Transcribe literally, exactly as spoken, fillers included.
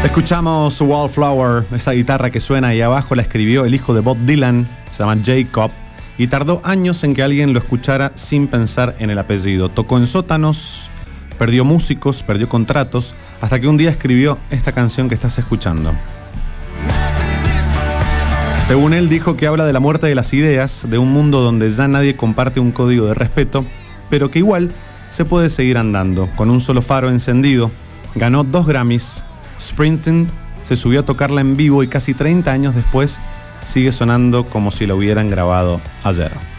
Escuchamos Wallflower, esa guitarra que suena ahí abajo la escribió el hijo de Bob Dylan, se llama Jacob, y tardó años en que alguien lo escuchara sin pensar en el apellido. Tocó en sótanos, perdió músicos, perdió contratos, hasta que un día escribió esta canción que estás escuchando. Según él, dijo que habla de la muerte de las ideas, de un mundo donde ya nadie comparte un código de respeto, pero que igual se puede seguir andando. Con un solo faro encendido, ganó dos Grammys. Springsteen se subió a tocarla en vivo y casi treinta años después sigue sonando como si la hubieran grabado ayer.